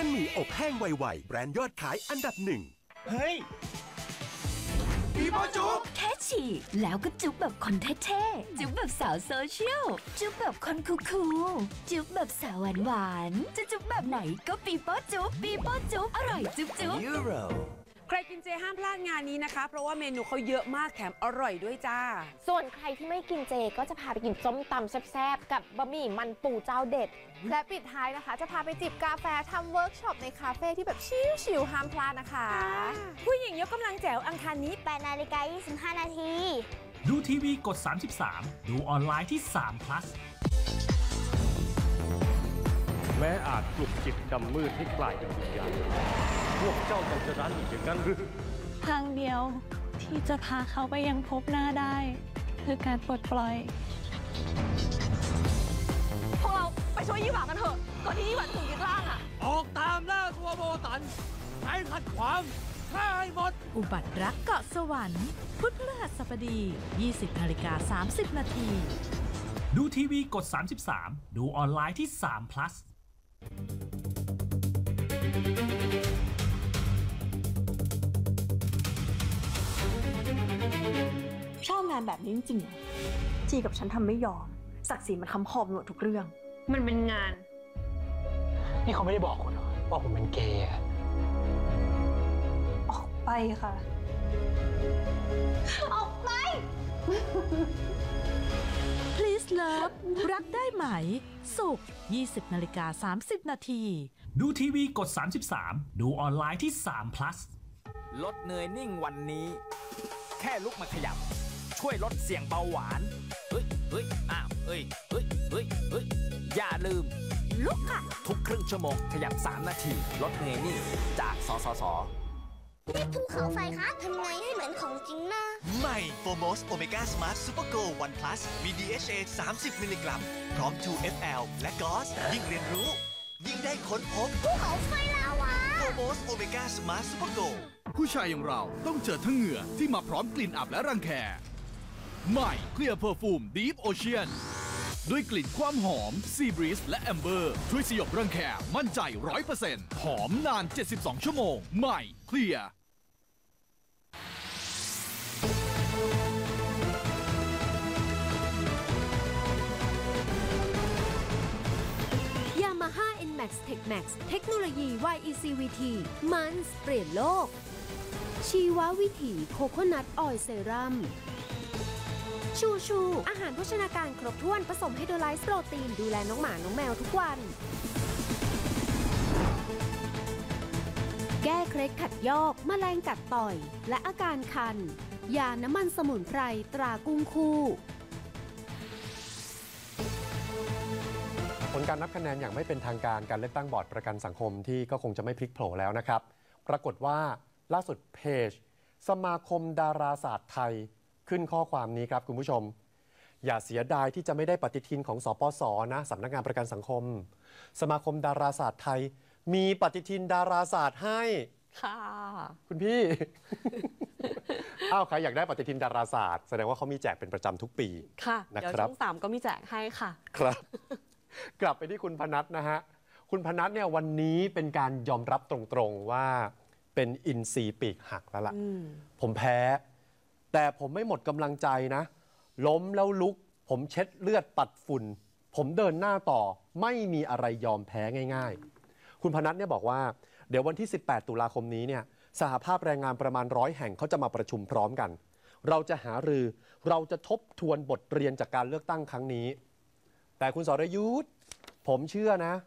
นหมี่อบแห้งไวๆแบรนด์ยอดขายอันดับหนึ่งเฮ้ยปีโป้จุ๊บแค่ฉีกแล้วก็จุ๊บแบบคนเท่ๆจุ๊บแบบสาวโซเชียลจุ๊บแบบคนคูลๆจุ๊บแบบสาวหวานๆจะจุ๊บแบบไหนก็ปีโป้จุ๊บปีโป้จุ๊บอร่อยจุ๊บจุ๊บยูโรใครกินเจห้ามพลาดงานนี้นะคะเพราะว่าเมนูเขาเยอะมากแถมอร่อยด้วยจ้าส่วนใครที่ไม่กินเจก็จะพาไปกินส้มตำแซ่บๆกับบะหมี่มันปูเจ้าเด็ดและปิดท้ายนะคะจะพาไปจิบกาแฟทำเวิร์กช็อปในคาเฟ่ที่แบบชิลๆห้ามพลาดนะคะผู้หญิงยกกำลังแจ๋วอังคารนี้ 8 นาฬิกา 25 นาทีดูทีวีกด 33 ดูออนไลน์ที่3 plus แม้อาจปลุกจิตดำมืดให้กลายเป็นวิญญาณพวกเจ้ายังจะรั้นอีกอย่างนั้นหรือทางเดียวที่จะพาเขาไปยังพบหน้าได้คือการปลดปล่อยพวกเราไปช่วยยี่หวากันเถอะก่อนที่ยี่หวาจะถูกยึดร่างอ่ะออกตามล่าตัวโบตันใช้ขัดขวางฆ่าให้หมดอุบัติรักเกาะสวรรค์พุธพฤหัสบดี 20 นาฬิกา 30 นาทีดูทีวีกด 33 ดูออนไลน์ที่3 plus ชอบงานแบบนี้จริงๆจีกับฉันทำไม่ยอมศักดิ์ศรีมันค้ำคอหมดทุกเรื่องมันเป็นงานนี่เขาไม่ได้บอกคุณหรอว่าผมเป็นเกย์ออกไปค่ะออกไป Please Love รักได้ไหมศุกร์ 20 นาฬิกา 30 นาทีดูทีวีกด 33 ดูออนไลน์ที่3 plus ลดเนยนิ่งวันนี้แค่ลุกมาขยับช่วยลดเสี่ยงเบาหวานเฮ้ยอ้าวเฮ้ยอย่าลืมลุกค่ะทุกครึ่งชั่วโมงขยับ3 นาทีลดเนยนิ่งจากสสส. นี่ภูเขาไฟคะทำไงให้เหมือนของจริงนะใหม่โฟโมสโอเมก้าสมาร์ทซูเปอร์โกลวันพลัสมี DHA 30 มิลลิกรัมพร้อม 2FL และกอสยิ่งเรียนรู้ยิ่งได้ค้นพบภูเขาไฟลาวาโฟโมสโอเมก้าสมาร์ทซูเปอร์โกลผู้ชายอย่างเราต้องเจอทั้งเหงื่อที่มาพร้อมกลิ่นอับและรังแคใหม่เคลียร์เพอร์ฟูม Deep Ocean ด้วยกลิ่นความหอม Sea Breeze และ Amber ช่วยสยบรังแคมั่นใจ 100% หอมนาน 72 ชั่วโมงใหม่เคลียร์ Yamaha NMAX TechMax เทคโนโลยี YECVT มันเปลี่ยนโลกชีววิถีโคโคนัทออยล์เซรั่มชูอาหารโภชนาการครบถ้วนผสมไฮโดรไลซ์โปรตีนดูแลน้องหมาน้องแมวทุกวันแก้เคล็ดขัดยอกแมลงกัดต่อยและอาการคันยาน้ำมันสมุนไพรตรากุ้งคู่ผลการนับคะแนนอย่างไม่เป็นทางการการเลือกตั้งบอร์ดประกันสังคมที่ก็คงจะไม่พลิกโผล่แล้วนะครับปรากฏว่าล่าสุดเพจสมาคมดาราศาสตร์ไทยขึ้นข้อความนี้ครับคุณผู้ชมอย่าเสียดายที่จะไม่ได้ปฏิทินของสปส.นะสำนักงานประกันสังคมสมาคมดาราศาสตร์ไทยมีปฏิทินดาราศาสตร์ให้ค่ะคุณพี่ อ้าวใครอยากได้ปฏิทินดาราศาสตร์แสดงว่าเขามีแจกเป็นประจำทุกปีค่ะนะเดี๋ยวครับช่อง3ก็มีแจกให้ค่ะครับ กลับไปที่คุณพนัทนะฮะคุณพนัทเนี่ยวันนี้เป็นการยอมรับตรงๆว่าเป็นอินทรีปีกหักแล้วล่ะผมแพ้แต่ผมไม่หมดกำลังใจนะล้มแล้วลุกผมเช็ดเลือดปัดฝุ่นผมเดินหน้าต่อไม่มีอะไรยอมแพ้ง่ายๆคุณพนัทเนี่ยบอกว่าเดี๋ยววันที่18 ตุลาคมนี้เนี่ยสหภาพแรงงานประมาณ100 แห่งเขาจะมาประชุมพร้อมกันเราจะหารือเราจะทบทวนบทเรียนจากการเลือกตั้งครั้งนี้แต่คุณสรยุทธผมเชื่อนะ